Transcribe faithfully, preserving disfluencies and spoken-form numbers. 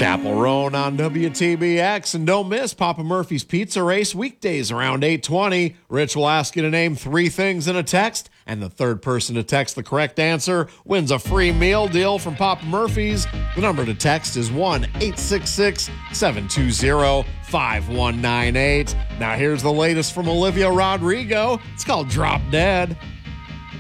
Chapel Roan on W T B X. And don't miss Papa Murphy's Pizza Race weekdays around eight twenty. Rich will ask you to name three things in a text, and the third person to text the correct answer wins a free meal deal from Papa Murphy's. The number to text is one eight six six, seven two zero, five one nine eight. Now here's the latest from Olivia Rodrigo. It's called Drop Dead.